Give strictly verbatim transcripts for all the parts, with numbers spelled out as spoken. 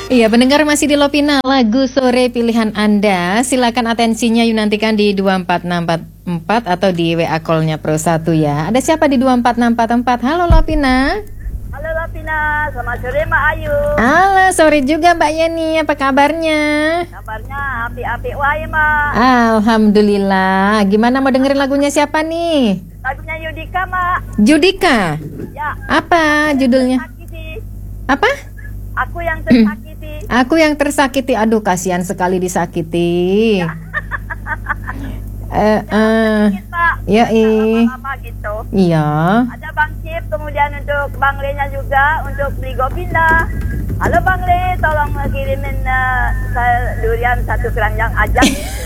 Iya, pendengar masih di Lovina, lagu sore pilihan Anda. Silakan atensinya yuk nantikan di dua empat enam empat empat atau di W A call-nya Pro satu ya. Ada siapa di dua empat enam empat empat? Halo Lovina. Halo Lovina, selamat sore Mbak Ayu. Halo, sore juga Mbak Yeni, apa kabarnya? Kabarnya api-api wae Mbak. Alhamdulillah. Gimana mau dengerin lagunya siapa nih? Lagunya Yudika Mbak. Judika? Ya. Apa judulnya? Tersakiti. Apa? Aku yang tersakiti. Aku yang tersakiti. Aduh, kasihan sekali disakiti. Eh, eh, ya, eh, gitu. Iya. Ada Bang Cip, kemudian untuk Bang Le-nya juga untuk beli Gopinda. Halo Bang Le, tolong kirimin uh, durian satu keranjang aja.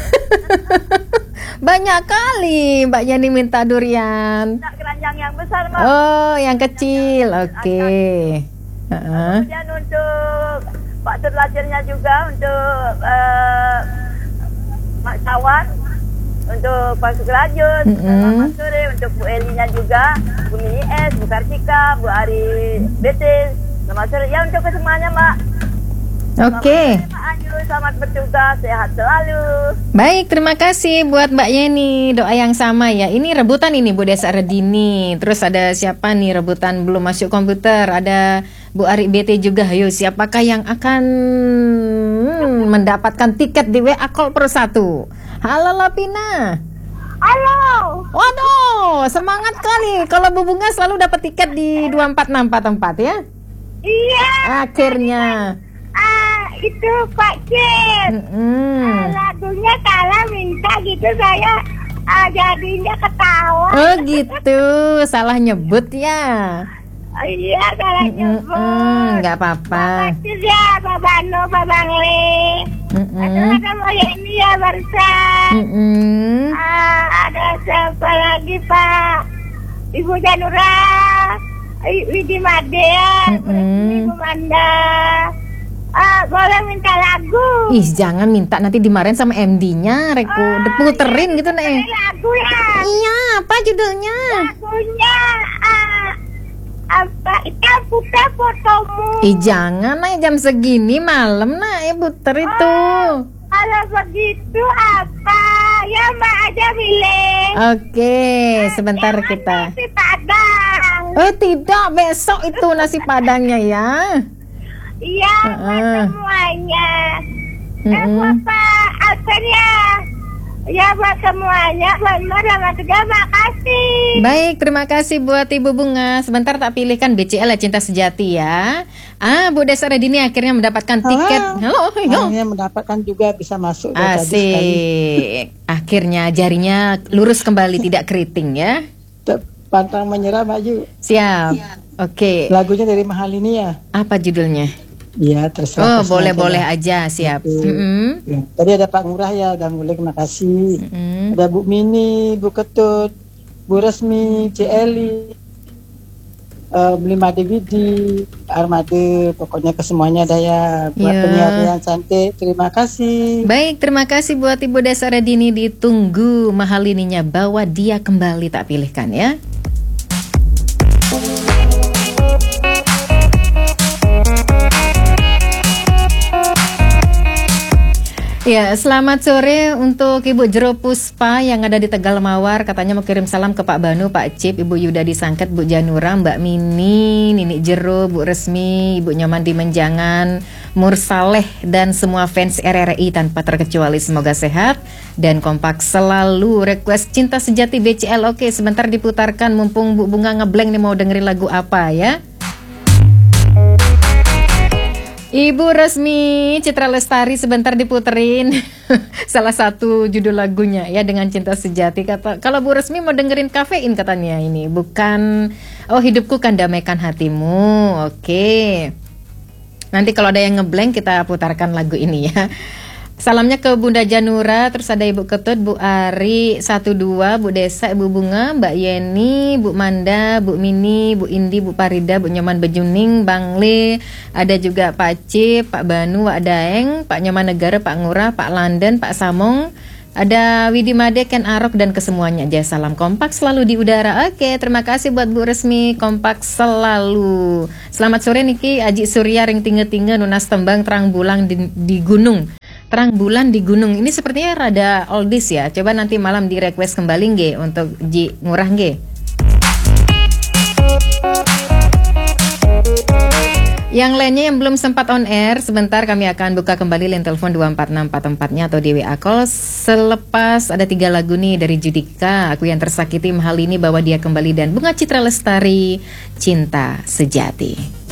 Banyak kali Mbak Yani minta durian. Tidak keranjang yang besar Mbak. Oh, yang kecil, oke. Okay. Uh-huh. Kemudian untuk Pak Terlajarnya juga untuk uh, Mak Sawan, untuk Pak Sukrajun, mm-hmm. Selamat sore untuk Bu Elinya juga, Bu Mini S, Bu Kartika, Bu Ari Betis. Selamat sore ya untuk kesemuanya Mbak. Oke. Okay. Selamat Ayu, selamat bertugas, sehat selalu. Baik, terima kasih buat Mbak Yeni. Doa yang sama ya. Ini rebutan ini Bu Desa Redini. Terus ada siapa nih rebutan belum masuk komputer? Ada Bu Ari B T juga. Ayo, siapakah yang akan hmm, mendapatkan tiket di W A Call Pro satu? Halo Lovina. Halo. Waduh, semangat kali. Kalau Bu Bunga selalu dapat tiket di dua empat enam empat empat ya? Iya. Akhirnya. Ah, itu Pak Cip. Mm-hmm. Ah, lagunya kalah minta gitu saya ah, jadinya ketawa. Oh gitu, salah nyebut ya. Oh, iya, salah nyebut. Nggak apa-apa. Makasih ya, Pak Bano, Pak Bangli. Ada ada mau ini ya, barusan. Ah, ada siapa lagi, Pak? Ibu Janura, Widi Madea, Ibu Manda. Ah, boleh minta lagu. Ih, jangan minta, nanti dimarahin sama M D-nya. Reku, oh, diputerin gitu nih. Lagu ya. Iya, apa judulnya? Lagunya ah, apa? Itu putar fotomu. Ih, jangan nah jam segini malam nah, ya puter itu. Oh, kalau begitu apa? Ya Mbak aja milih. Oke, sebentar ya, kita. Nasi Padang. Oh tidak, besok itu nasi Padangnya ya. Iya, uh-uh. Buat semuanya. Mm-hmm. Dan Bapak Alpen ya. Ya buat semuanya, buat Mbak sama juga makasih. Baik, terima kasih buat Ibu Bunga. Sebentar tak pilihkan B C L ya, Cinta Sejati ya. Ah, Bu Desa Redini akhirnya mendapatkan tiket. Halo, akhirnya mendapatkan juga bisa masuk. Asik. Akhirnya jarinya lurus kembali, tidak keriting ya. Pantang menyerah maju. Siap. Siap. Oke. Okay. Lagunya dari Mahal ini ya. Apa judulnya? Iya, terserah. Oh, boleh-boleh aja, siap. Okay. Mm-hmm. Ya. Tadi ada Pak Ngurah ya, udah mulai, terima kasih. Mm-hmm. Ada Bu Mini, Bu Ketut, Bu Resmi, C Eli, uh, Lima D V D, Armade, pokoknya kesemuanya ada ya. Buat yeah. penyiar yang cantik, terima kasih. Baik, terima kasih buat Ibu Desa Redini. Ditunggu Mahal ininya, bawa dia kembali, tak pilihkan ya. Ya, selamat sore untuk Ibu Jero Puspa yang ada di Tegal Mawar. Katanya mau kirim salam ke Pak Banu, Pak Cip, Ibu Yuda di Sangket, Bu Janura, Mbak Mini, Nini Jero, Bu Resmi, Ibu Nyoman di Menjangan, Mursaleh, dan semua fans R R I tanpa terkecuali. Semoga sehat dan kompak selalu. Request Cinta Sejati B C L. Oke, sebentar diputarkan mumpung Bu Bunga ngeblank nih, mau dengerin lagu apa ya? Ibu Resmi Citra Lestari sebentar diputerin salah satu judul lagunya ya dengan Cinta Sejati. Kata kalau Bu Resmi mau dengerin Kafein katanya ini, bukan oh hidupku kan damaikan hatimu. Oke. Nanti kalau ada yang ngeblank kita putarkan lagu ini ya. Salamnya ke Bunda Janura, terus ada Ibu Ketut, Bu Ari, satu dua, Bu Desa, Ibu Bunga, Mbak Yeni, Bu Manda, Bu Mini, Bu Indi, Bu Parida, Bu Nyoman Bejuning, Bang Le, ada juga Pak Cip, Pak Banu, Wak Daeng, Pak Nyoman Negara, Pak Ngurah, Pak London, Pak Samong, Ada Widi Made, Ken Arok, dan kesemuanya. Jaya salam kompak selalu di udara. Oke, terima kasih buat Bu Resmi, kompak selalu. Selamat sore Niki, Aji Surya ring tingge-tingge nunas tembang terang bulan di, di gunung. Terang bulan di gunung. Ini sepertinya rada oldies ya. Coba nanti malam di request kembali nge untuk Ji Ngurah nge. Yang lainnya yang belum sempat on air, sebentar kami akan buka kembali line telepon dua empat enam empat empat-nya atau di W A call. Selepas ada tiga lagu nih dari Judika, Aku Yang Tersakiti, Mahal Ini, Bawa Dia Kembali, dan Bunga Citra Lestari, Cinta Sejati.